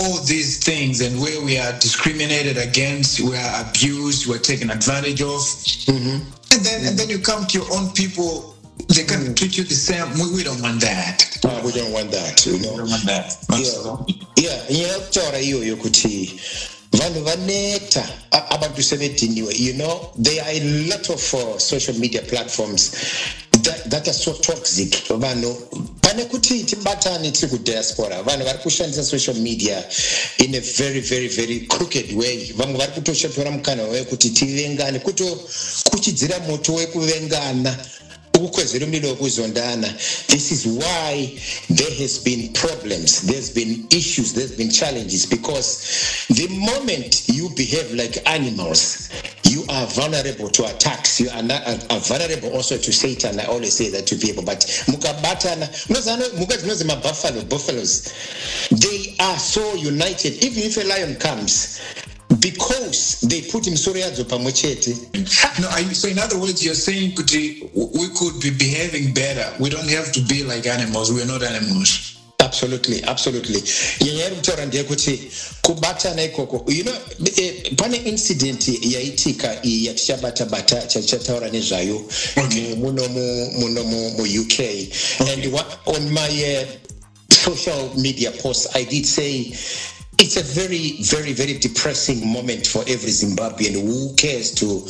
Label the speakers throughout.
Speaker 1: all these things and where we are discriminated against, we are abused, we're taken advantage of. And then you come to your own people, they can treat you the same. We don't want that.
Speaker 2: We don't want that, you know.
Speaker 1: We don't want that.
Speaker 2: Vanhu vaneta abantu 17 you know, there are a lot of social media platforms that are so toxic. Vanhu pane kuti tibatane tiri kudiaspora, vanhu vari kushandisa social media in a very very very crooked way. Vamwe vari kutoshotora mukana wekuti tivengane, kuchidzira moto wekuvengana. This is why there has been problems, there's been issues, there's been challenges, because the moment you behave like animals, you are vulnerable to attacks. You are vulnerable also to Satan. I always say that to people. But buffaloes, they are so united. Even if a lion comes, because they put him so Absolutely. You know, pane incident yaitika yatichabata chataura nezvayo muno UK, and on my social media post I did say it's a very, very, very depressing moment for every Zimbabwean who cares to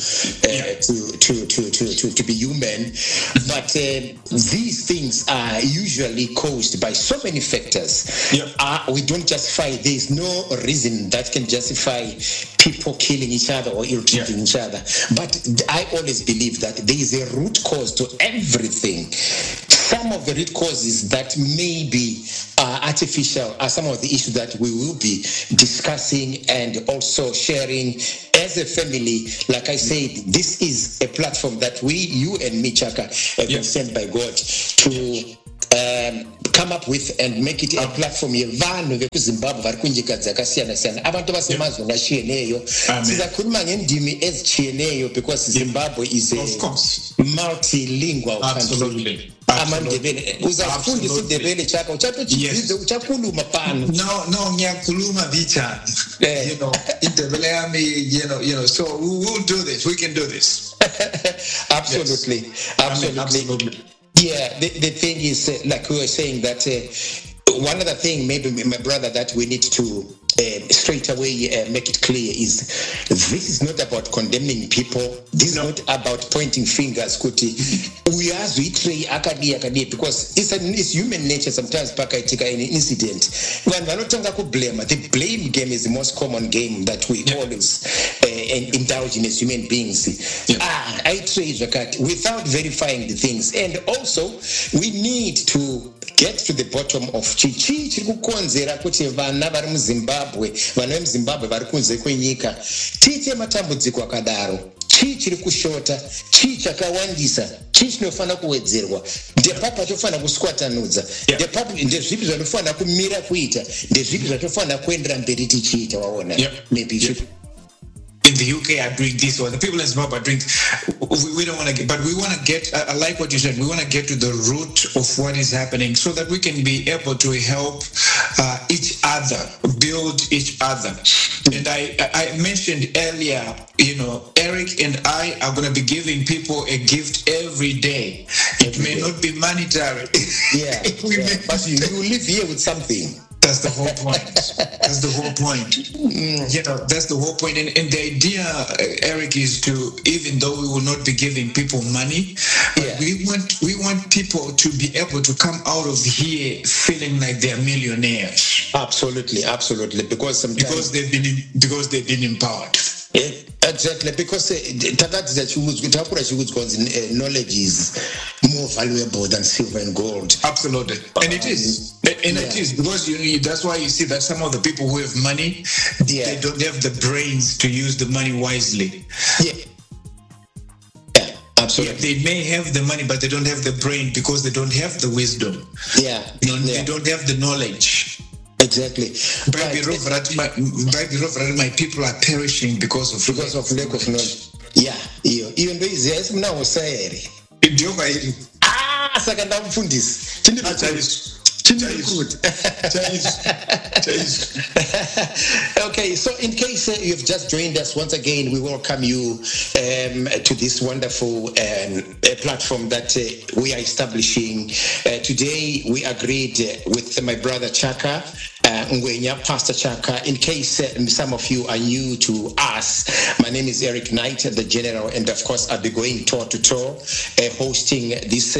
Speaker 2: be human. But these things are usually caused by so many factors. We don't justify. There is no reason that can justify people killing each other or ill-treating each other. But I always believe that there is a root cause to everything. Some of the root causes that may be artificial are some of the issues that we will be discussing and also sharing as a family. Like I said, this is a platform that you and me, Chaka, have been sent by God to come up with and make it a platform yevanhu vekuzimbabwe vari kunjika dzakasiyana-siyana, abantu vasemazwe achiyeneyo. Tizakhuluma ngendimi ezichiyeneyo because Zimbabwe is a multilingual country. Amandebele uzafundisa indebele Chaka, uchatochidzidza uchakhuluma pano.
Speaker 1: No ngiyakhuluma bichani. You know, indebele yami, you know, so we will do this. We can do this.
Speaker 2: Absolutely. Yeah, the thing is, like we were saying, that one other thing, maybe my brother, that we need to straight away make it clear is this is not about condemning people. This is not about pointing fingers. We are because it's human nature. Sometimes pakaitika an incident, when the blame game is the most common game that we always indulge in as human beings. Without verifying the things, and also we need to get to the bottom of chichi chiri kukonzera kuti vana vari muZimbabwe, vana vemuZimbabwe vari kunze kwenyika tiite matambudziko akadaro. Chii chiri kushota, chii chakawandisa, chii chinofanira kuwedzerwa, ndepapa tofanira kuswatanudza, ndezvipi zvatofanira kumira kuita, ndezvipi zvatofanira kuendera mberi tichiita. Waona, maybe you should.
Speaker 1: In the UK are doing this, or the people in Zimbabwe are doing. We don't want to get, but we want to get. I like what you said. We want to get to the root of what is happening, so that we can be able to help each other, build each other. And I mentioned earlier, you know, Eric and I are going to be giving people a gift every day. It may not be monetary.
Speaker 2: But you live here with something.
Speaker 1: That's the whole point. That's the whole point. You know, that's the whole point. And the idea, Eric, is to, even though we will not be giving people money, we want people to be able to come out of here feeling like they're millionaires.
Speaker 2: Absolutely. Because
Speaker 1: they've been empowered.
Speaker 2: Exactly, because knowledge is more valuable than silver and gold.
Speaker 1: Absolutely, and it is. And it is, because that's why you see that some of the people who have money, they don't have the brains to use the money wisely.
Speaker 2: Absolutely.
Speaker 1: They may have the money, but they don't have the brain because they don't have the wisdom. They don't have the knowledge.
Speaker 2: Exactly.
Speaker 1: My people are perishing because of
Speaker 2: lack of knowledge. Even though it's now
Speaker 1: saka ndamufundisi
Speaker 2: Okay, so in case you've just joined us, once again, we welcome you to this wonderful platform that we are establishing. Today, we agreed with my brother Chaka Ngwenya, Pastor Chaka. In case some of you are new to us, my name is Eric Knight, the General, and of course, I'll be going toe-to-toe, hosting this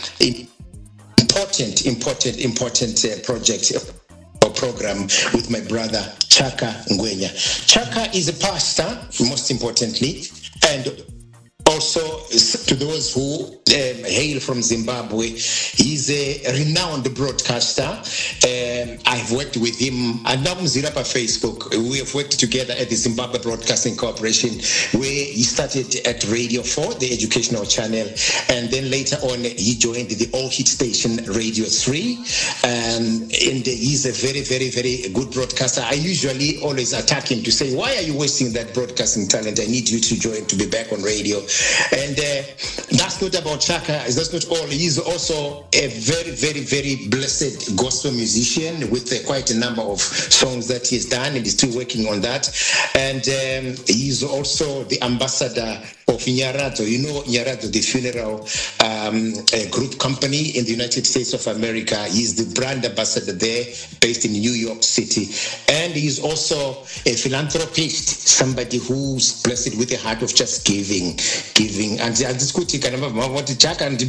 Speaker 2: important project or program with my brother Chaka Ngwenya. Chaka is a pastor, most importantly, and also to those who hail from Zimbabwe. He's a renowned broadcaster. I've worked with him and now Mzirapa Facebook. We have worked together at the Zimbabwe Broadcasting Corporation, where he started at Radio 4, the educational channel, and then later on he joined the All Hit Station Radio 3, and he's a very, very, very good broadcaster. I usually always attack him to say, why are you wasting that broadcasting talent? I need you to join, to be back on radio. And that's not about Chaka. That's not all. He's also a very, very, very blessed gospel musician with quite a number of songs that he's done, and he's still working on that. And he's also the ambassador of Nyaradzo. You know Nyaradzo, the funeral group company in the United States of America. He's the brand ambassador there, based in New York City. And he's also a philanthropist, somebody who's blessed with a heart of just giving. And Chaka and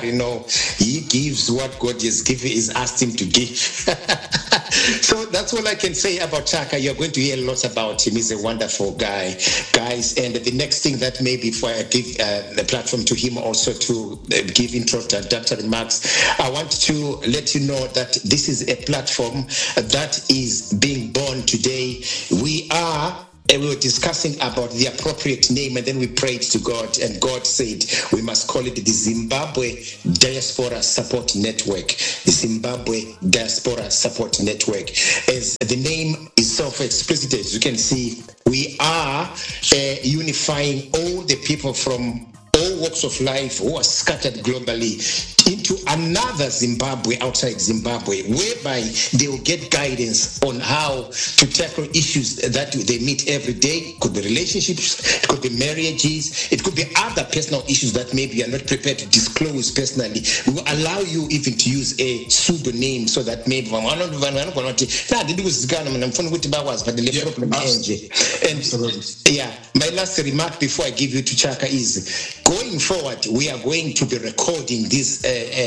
Speaker 2: he gives what God is asked him to give. So that's all I can say about Chaka. You're going to hear lots about him. He's a wonderful guy, guys. And the next thing that maybe before I give the platform to him also to give introductory remarks, I want to let you know that this is a platform that is being born today. We were discussing about the appropriate name, and then we prayed to God, and God said we must call it the Zimbabwe Diaspora Support Network. The Zimbabwe Diaspora Support Network. As the name is self-explicit, as you can see, we are unifying all the people from all walks of life who are scattered globally into another Zimbabwe outside Zimbabwe, whereby they will get guidance on how to tackle issues that they meet every day. It could be relationships, it could be marriages, it could be other personal issues that maybe you are not prepared to disclose personally. We will allow you even to use a pseudonym so that maybe my last remark before I give you to Chaka is, going forward, we are going to be recording these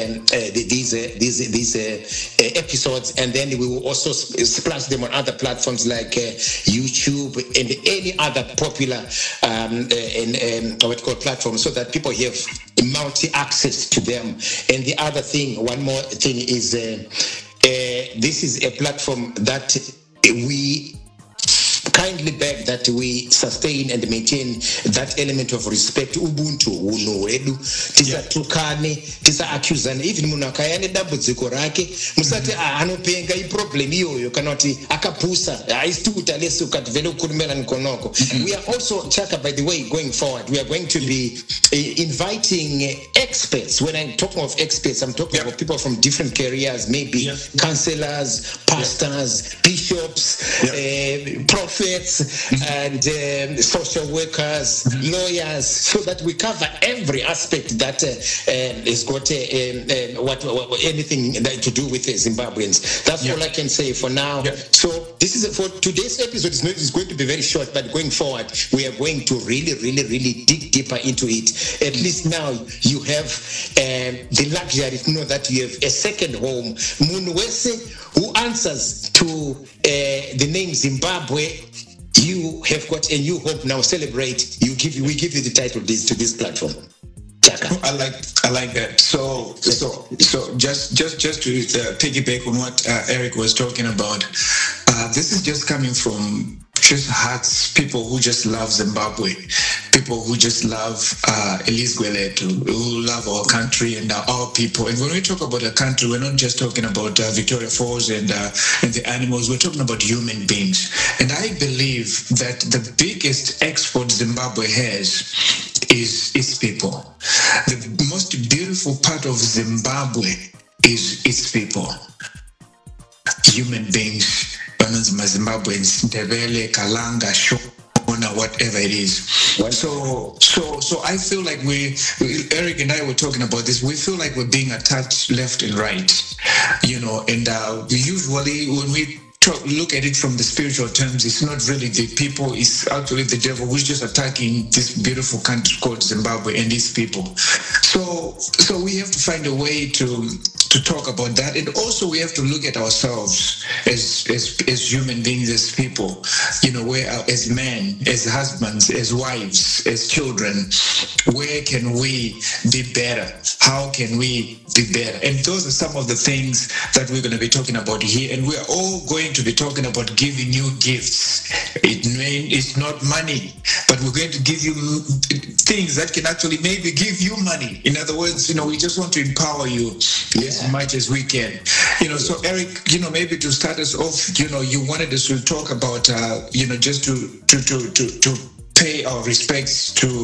Speaker 2: episodes, and then we will also splash them on other platforms like YouTube and any other popular platforms, so that people have multi-access to them. And the other thing, one more thing is, this is a platform that we kindly beg that we sustain and maintain that element of respect. Ubuntu uno wedu tisatukane, tisaaccusane. Even munhu akayane dambudziko rake musati anopenga iproblem iyoyo kana kuti akapusa aisituta lesu kativele ukurumela nkonoko. We are also, Chaka, by the way, going forward, we are going to be inviting experts. When I'm talking of experts, I'm talking about people from different careers, maybe counselors, pastors, bishops, prophets, and social workers, lawyers, so that we cover every aspect that has got anything to do with Zimbabweans. That's all I can say for now. So this is for today's episode. It's going to be very short, but going forward, we are going to really dig deeper into it. At least now you have the luxury to know that you have a second home. Munwese, who answers to the name Zimbabwe, you have got a new hope now. Celebrate. We give you the title to this platform.
Speaker 1: I like that. So just to piggyback on what Eric was talking about, this is just coming from just hearts, people who just love Zimbabwe, people who just love Elise Gweletu, who love our country and our people. And when we talk about a country, we're not just talking about Victoria Falls and the animals. We're talking about human beings. And I believe that the biggest export Zimbabwe has is its people. The most beautiful part of Zimbabwe is its people. human beings, Zimbabweans, Ndebele, Kalanga, Shona, whatever it is. So I feel like Eric and I were talking about this. We feel like we're being attacked left and right, and usually when we look at it from the spiritual terms, it's not really the people, it's actually the devil who's just attacking this beautiful country called Zimbabwe and its people. So we have to find a way to talk about that, and also we have to look at ourselves as human beings, as people, where as men, as husbands, as wives, as children, where can we be better? How can we be better? And those are some of the things that we're going to be talking about here, and we're all going to be talking about giving you gifts. It's not money, but we're going to give you things that can actually maybe give you money. In other words, we just want to empower you as much as we can. So Eric, maybe to start us off, you wanted us to talk about, just to pay our respects to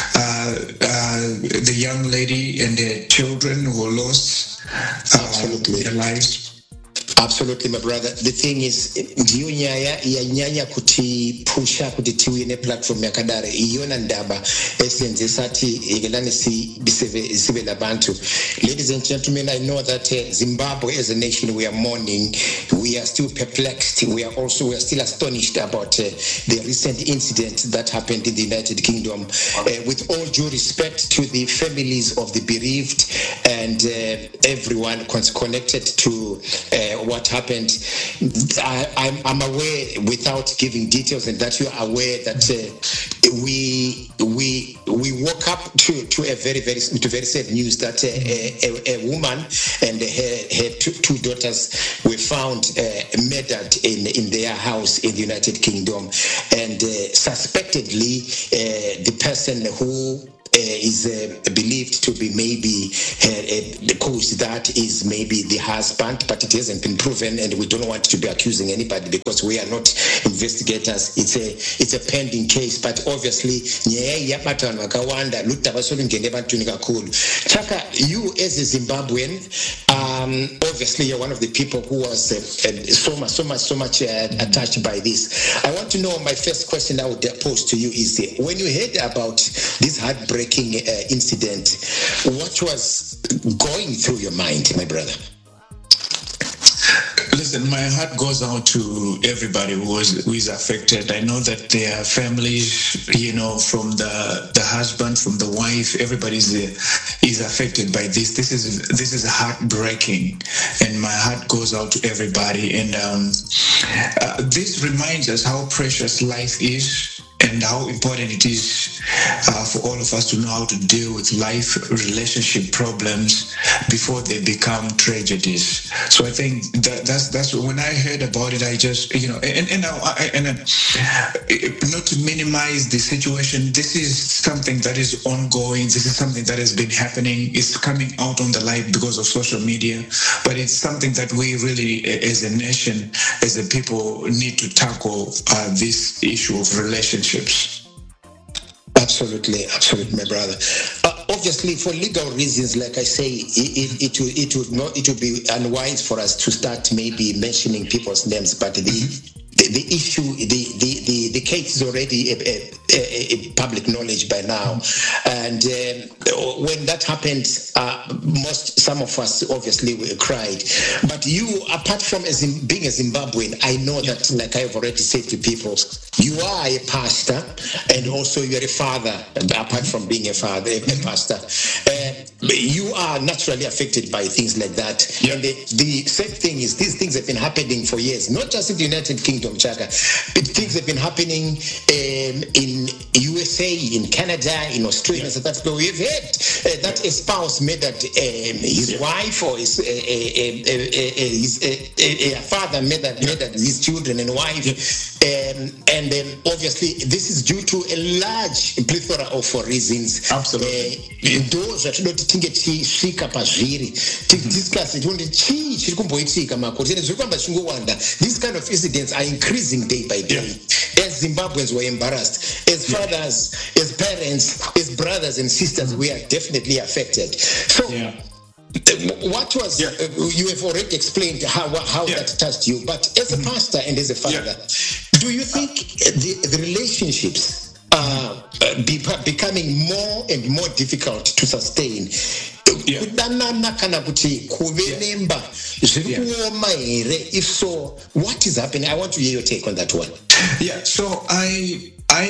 Speaker 1: the young lady and the children who lost their lives.
Speaker 2: Absolutely, my brother. The thing is, ndiyo nyanya pusha kuti tiwe ne platform yakadare iyona ndaba esenzesati igelani sibe labantu. Ladies and gentlemen, I know that Zimbabwe as a nation, we are mourning, we are still perplexed, we are still astonished about the recent incident that happened in the United Kingdom. With all due respect to the families of the bereaved and everyone connected to what happened, I'm aware, without giving details, and that you are aware that we woke up to a very sad news that a woman and her two daughters were found murdered in their house in the United Kingdom, and suspectedly the person who is believed to be maybe the cause that is maybe the husband, but it hasn't been proven, and we don't want to be accusing anybody because we are not investigators. It's a pending case, but obviously Chaka, you as a Zimbabwean, obviously you're one of the people who was so much attached by this. I want to know, my first question I would pose to you is, when you heard about this heartbreaking incident, what was going through your mind, my brother?
Speaker 1: Listen, my heart goes out to everybody who is affected. I know that there are families, from the husband, from the wife, everybody is affected by this. This is heartbreaking, and my heart goes out to everybody. And this reminds us how precious life is, and how important it is for all of us to know how to deal with life relationship problems before they become tragedies. So I think that's when I heard about it, I just and not to minimize the situation. This is something that is ongoing. This is something that has been happening. It's coming out on the light because of social media, but it's something that we really, as a nation, as a people, need to tackle this issue of relationships.
Speaker 2: Absolutely, my brother. Obviously, for legal reasons, like I say, it would be unwise for us to start maybe mentioning people's names, but the issue, the case is already a public knowledge by now, and when that happened, some of us obviously cried. But you, apart from being a Zimbabwean, I know that, like I've already said to people, you are a pastor, and also you're a father. Apart from being a pastor, you are naturally affected by things like that. And the same thing is, these things have been happening for years, not just in the United Kingdom, Chaka. Things have been happening in USA, in Canada, in Australia, South Africa. We've heard that a spouse murdered his wife, or a father murdered his children and wife. And then obviously this is due to a large plethora of reasons.
Speaker 1: Absolutely.
Speaker 2: Those that don't think it's shika pazviri discuss it. These kind of incidents are increasing day by day. As Zimbabweans were embarrassed, as fathers, as parents, as brothers and sisters, we are definitely affected. So what was you have already explained how that touched you, but as a pastor and as a father, do you think the relationships are becoming more and more difficult to sustain? If so, what is happening? I want to hear your take on that one.
Speaker 1: So I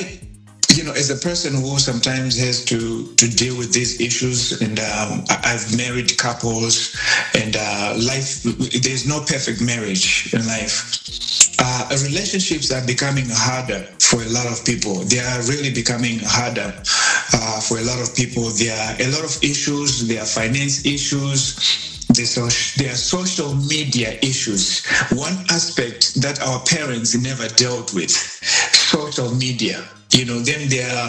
Speaker 1: as a person who sometimes has to deal with these issues, and I've married couples, and life, there's no perfect marriage in life. Relationships are becoming harder for a lot of people. They are really becoming harder for a lot of people. There are a lot of issues. There are finance issues. There are social media issues. One aspect that our parents never dealt with, social media. Then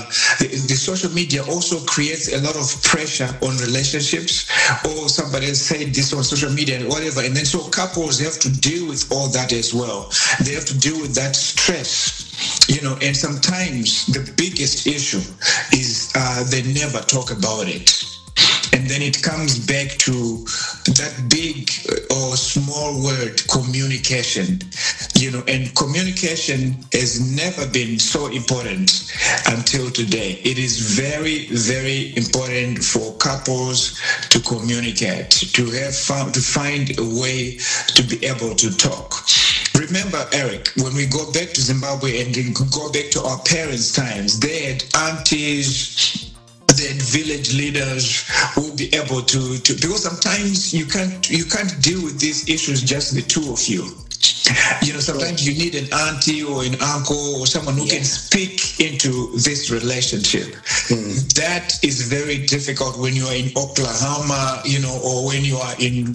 Speaker 1: the social media also creates a lot of pressure on relationships. Or somebody said this on social media and whatever. And then so couples have to deal with all that as well. They have to deal with that stress. And sometimes the biggest issue is they never talk about it. And then it comes back to that big or small word, communication. And communication has never been so important until today. It is very, very important for couples to communicate, to find a way to be able to talk. Remember, Eric, when we go back to Zimbabwe and go back to our parents' times, they had aunties, then village leaders will be able to because sometimes you can't deal with these issues just the two of you. Sometimes you need an auntie or an uncle or someone who can speak into this relationship. That is very difficult when you are in Oklahoma, or when you are in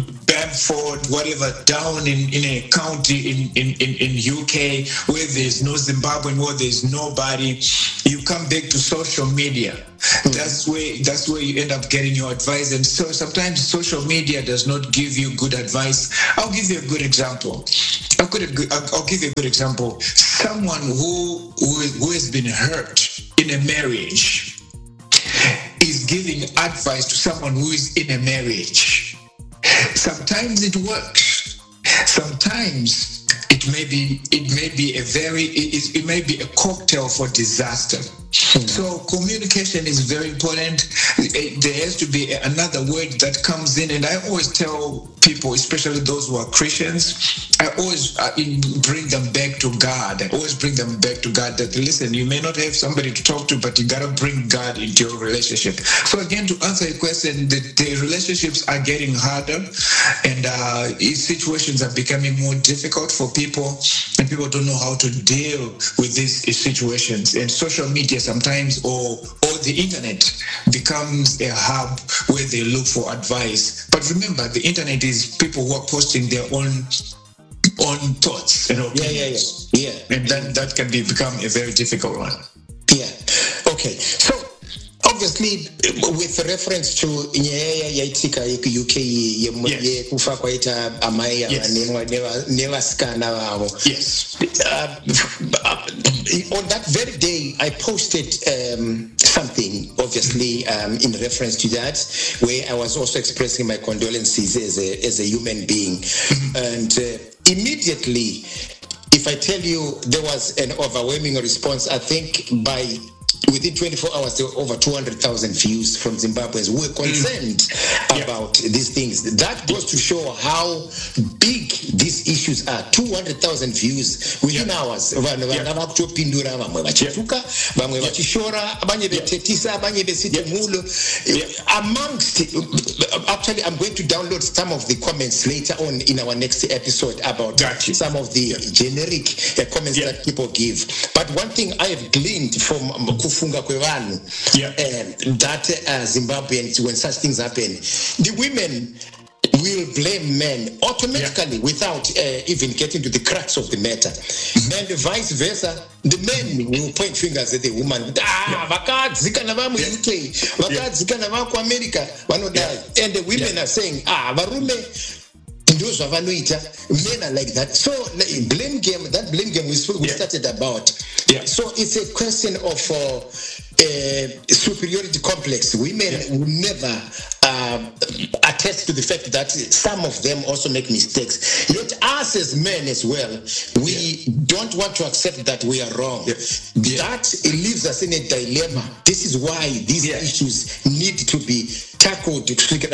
Speaker 1: Bedford, whatever, down in a county in UK where there's no Zimbabwean, where there's nobody. You come back to social media. That's where you end up getting your advice. And so sometimes social media does not give you good advice. I'll give you a good example. I'll give you a good example. Someone who has been hurt in a marriage is giving advice to someone who is in a marriage. Sometimes it works. Sometimes it may be a cocktail for disaster. So communication is very important. There has to be another word that comes in, and I always tell people, especially those who are Christians, I always bring them back to God. I always bring them back to God that, listen, you may not have somebody to talk to, but you got to bring God into your relationship. So again, to answer your question, the relationships are getting harder, and situations are becoming more difficult for people, and people don't know how to deal with these situations. And social media sometimes, or the internet, becomes a hub where they look for advice. But remember, the internet is people who are posting their own thoughts and opinions. And then that can become a very difficult one.
Speaker 2: Okay, so obviously with reference to yaitika UK kufa kwaita amai nevasikana vavo. On that very day, I posted something, obviously, in reference to that, where I was also expressing my condolences as a human being. And immediately, if I tell you, there was an overwhelming response. I think within 24 hours, there were over 200,000 views from Zimbabweans who were concerned about these things. That goes to show how big these issues are. 200,000 views within hours. Actually, I'm going to download some of the comments later on in our next episode about some of the generic comments that people give. But one thing I have gleaned from kufunga kwevanu that Zimbabweans, when such things happen, the women will blame men automatically without even getting to the crux of the matter. And vice versa, the men will point fingers at the woman. Vakadzikana vamu UK, vakadzikana vaku America, vanodai. And the women are saying, varume those men are like that. So blame game, that blame game we started about. So it's a question of superiority complex. Women will never attest to the fact that some of them also make mistakes. Yet us as men as well, we don't want to accept that we are wrong. That leaves us in a dilemma. This is why these issues need to be tackled,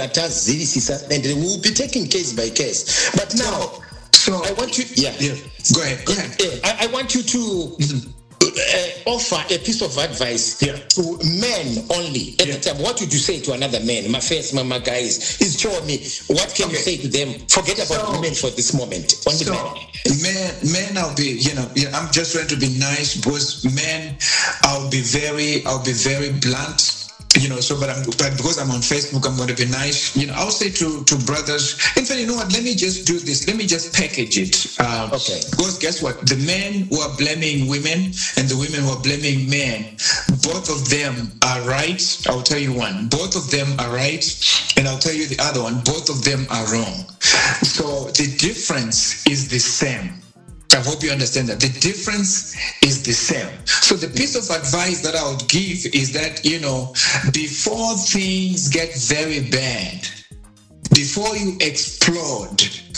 Speaker 2: and we'll be taking case by case. But now,
Speaker 1: so
Speaker 2: I want you.
Speaker 1: Go ahead.
Speaker 2: I want you to offer a piece of advice to men only at the time. What would you say to another man? My face, my guys, is showing me. What can you say to them? Forget about women for this moment. Only
Speaker 1: men, I'll be, I'm just trying to be nice, because men, I'll be very blunt. But because I'm on Facebook, I'm going to be nice. I'll say to brothers, in fact, you know what? Let me just do this. Let me just package it.
Speaker 2: Okay.
Speaker 1: Because guess what? The men who are blaming women and the women who are blaming men, both of them are right. I'll tell you one. Both of them are right. And I'll tell you the other one. Both of them are wrong. So the difference is the same. I hope you understand that. The difference is the same. So the piece of advice that I would give is that, before things get very bad, before you explode,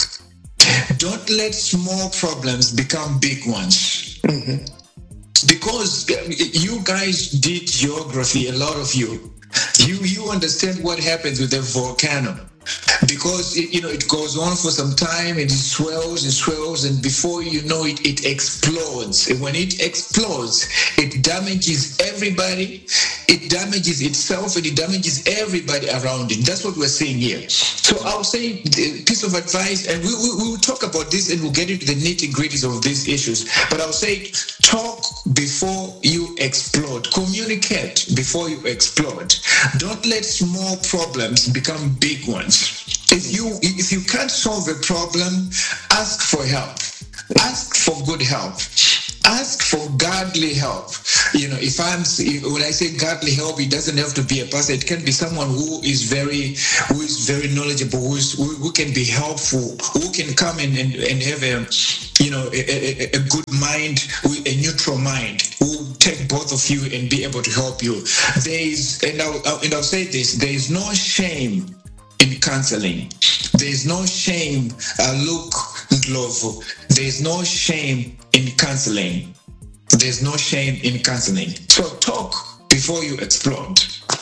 Speaker 1: don't let small problems become big ones. Mm-hmm. Because you guys did geography, a lot of you. You understand what happens with a volcano. Because it goes on for some time and it swells, and before you know it, it explodes. And when it explodes, it damages everybody, it damages itself, and it damages everybody around it. That's what we're saying here. So I'll say a piece of advice, and we'll talk about this and we'll get into the nitty-gritties of these issues. But I'll say, talk before you explode. Communicate before you explode. Don't let small problems become big ones. If you can't solve a problem, ask for help. Ask for good help. Ask for godly help. When I say godly help, it doesn't have to be a pastor. It can be someone who is very knowledgeable, who can be helpful, who can come in and have a good mind, a neutral mind, who will take both of you and be able to help you. I'll say this: there is no shame in counseling. There is no shame, Luke Ndlovu. There is no shame in counseling. There's no shame in counseling. So talk before you explode.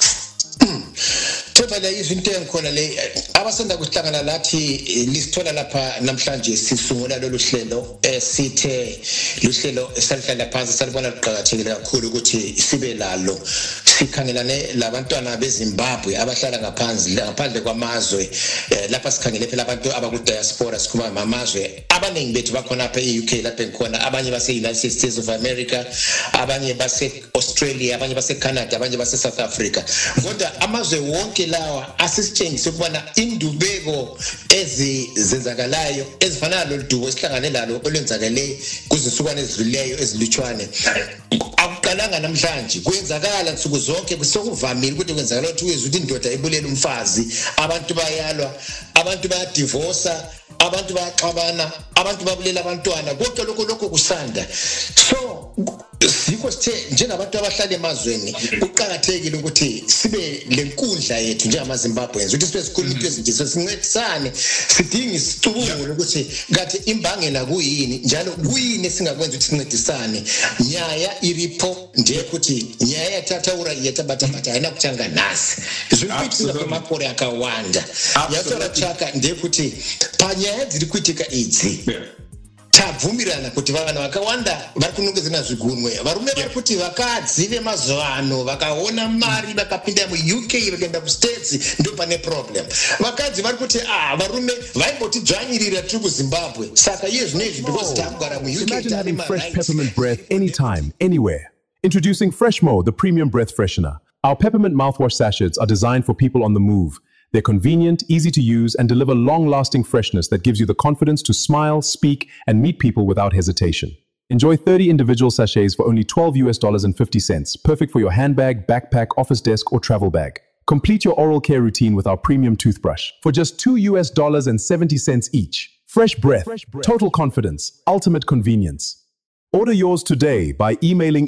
Speaker 2: Totally izinto engikhona le abasanda kuhlangana lathi lisithola lapha namhlanje sisungula lolu hlelo sithe luhlelo esalihlala phansi salibona liqhakathekile kakhulu ukuthi sibe lalo sikhangelane labantwana beZimbabwe abahlala ngaphandle kwamazwe lapha sikhangele phela abantu abaku diaspora sikhuma amazwe abaningi bethu bakhona lapha eUK lapha enkhona abanye base United States of America abanye base Australia abanye base Canada abanye base South Africa kodwa amazwe wonke lawa asisitshengise ukubana indubeko ezenzakalayo ezifana loludubo esihlangane lalo olwenzakale kuzinsukwana ezidluleyo ezilutshwane akuqalanga namhlanje kwenzakala nsuku zonke kusokuvamile ukuthi kwenzakala ukuthi uyezuthi indoda ebulela umfazi abantu bayalwa abantu bayadivorce abantu bayaxabana abantu babulela abantwana konke lokho kusanda so sikho sithe njengabantu abahlala emazweni uqhakathekile ukuthi sibe lenkundla yethu njengamaZimbabweans ukuthi sibe sikhuluma into ezinje sincedisane sidinga isicubungulo ukuthi ngathi imbangela kuyini njalo kuyini esingakwenza ukuthi sincedisane nyaya iripo nje ukuthi nyaya yathatha ura yetabatha ayinakuthanga nasi izwipithiza kwamapore akawanda yasola chaka nje ukuthi panyaya dziri kuitika idzi tabvumirana kuti vanhu vakawanda vari kunongedzana zvigunwe varume vari kuti vakadzi vemazuvano vakaona mari vakapinda muUK vakaenda kustates ndo pane problem vakadzi vari kuti varume vaimbotidzvanyirira tiri kuZimbabwe saka iye zvinezvi because takugara muUK
Speaker 3: Imagine fresh peppermint breath anytime, anywhere. Introducing Freshmo, the premium breath freshener. Our peppermint mouthwash sachets are designed for people on the move. They're convenient, easy to use, and deliver long-lasting freshness that gives you the confidence to smile, speak, and meet people without hesitation. Enjoy 30 individual sachets for only $12.50, perfect for your handbag, backpack, office desk, or travel bag. Complete your oral care routine with our premium toothbrush for just $2.70 each. Fresh breath, total confidence, ultimate convenience. Order yours today by emailing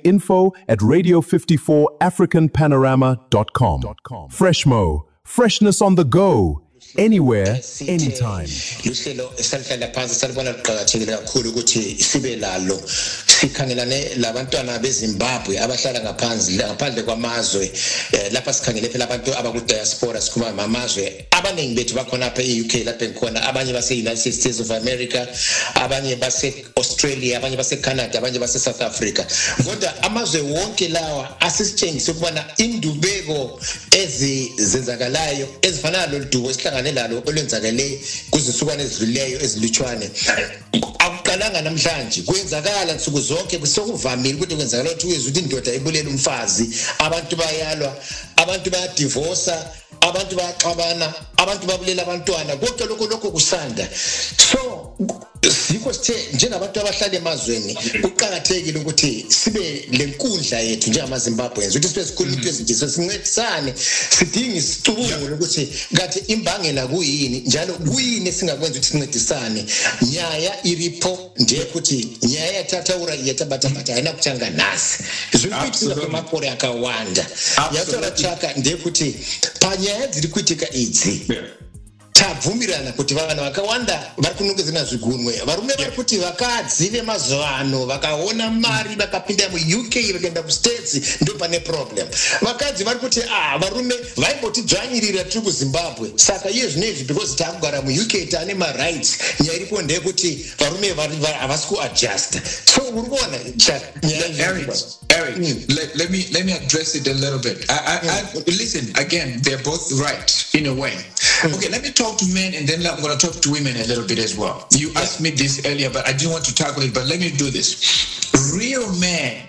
Speaker 3: info@radio54africanpanorama.com. Freshmo, freshness on the go. Anywhere, anytime.
Speaker 2: Luhlelo esalhlala phansi salibona liqhakathekile kakhulu ukuthi sibe lalo sikhangelane labantwana beZimbabwe abahlala ngaphandle kwamazwe lapha sikhangele phela abantu abaku diaspora sikhuma amazwe abaningi bethu bakhona apha eUK lapha enkhona abanye base United States of America abanye base Australia abanye base Canada abanye base South Africa kodwa amazwe wonke lawa asisitshengisa ukubana indubeko ezenzakalayo ezifana loludubo esihlangane nalo olwenzakale kuzinsukwane ezidluleyo ezilutshwane akuqalanga namhlanje kwenzakala nsuku zonke kusokuvamile ukuthi kwenzakala ukuthi uyezuthi indoda ebulela umfazi abantu bayalwa abantu bayadivorce abantu bayaxabana abantu babulela abantwana konke lokho kusanda so sikho sithe njengabantu abahlala emazweni uqhakathekile ukuthi sibe lenkundla yethu njengamaZimbabweans ukuthi sibe sikhuluma into ezinje sincedisane sidinga isicubungulo ukuthi ngathi imbangela kuyini njalo kuyini esingakwenza ukuthi sincedisane nyaya iripo nje ukuthi nyaya yathatha ura yetabatha ayinakuthanga nasi izwipithiza kwamapore akawanda yasola chaka nje ukuthi panyaya dziri kuitika idzi tabvumirana kuti vanhu vakawanda vari kunongedzana zvigunwe varume vari kuti vakadzi vemazuva ano vakaona mari vakapinda muUK vakaenda kustates ndo pane problem vakadzi vari kuti varume vaimbotidzvanyirira tiri kuZimbabwe saka iye zvinezvi because takugara muUK tane marights nyaya iripo ndeyekuti varume havasi kuadjusta so uri kuona
Speaker 1: Eric, let me address it a little bit. Listen, again, they're both right in a way. Okay, let me talk to men and then I'm going to talk to women a little bit as well. You asked me this earlier, but I didn't want to tackle it, but let me do this. Real man,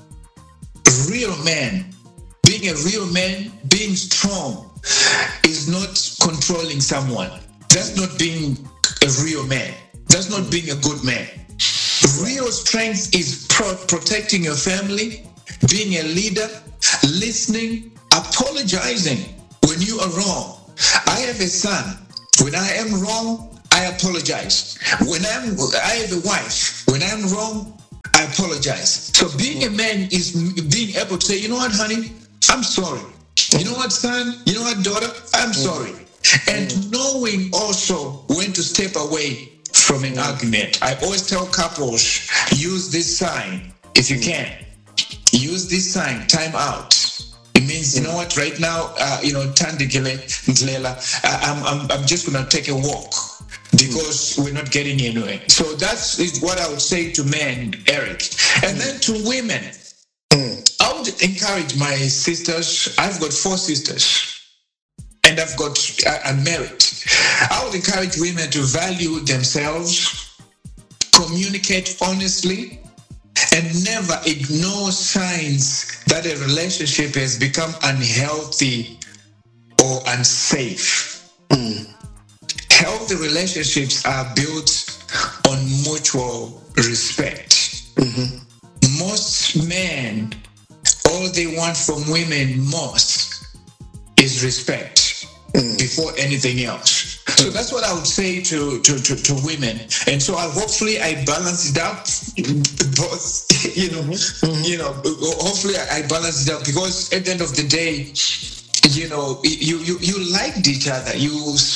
Speaker 1: being a real man, being strong is not controlling someone. That's not being a real man. That's not being a good man. Real strength is protecting your family, being a leader, listening, apologizing when you are wrong. I have a son. When I am wrong, I apologize. I have a wife. When I'm wrong, I apologize. So being a man is being able to say, you know what, honey, I'm sorry. You know what, son? You know what, daughter? I'm sorry. And knowing also when to step away from an argument. I always tell couples, use this sign if you can. Use this sign, time out. It means, you know what, right now, Tandikele, Ndlela, I'm just going to take a walk because we're not getting anywhere. So that's what I would say to men, Eric. And then to women, I would encourage my sisters. I've got 4 sisters. And I'm married. I would encourage women to value themselves, communicate honestly, and never ignore signs that a relationship has become unhealthy or unsafe. Healthy relationships are built on mutual respect. Most men, all they want from women most is respect before anything else. So that's what I would say to women. And so hopefully I balance it out both, hopefully I balance it out because at the end of the day, you liked each other. You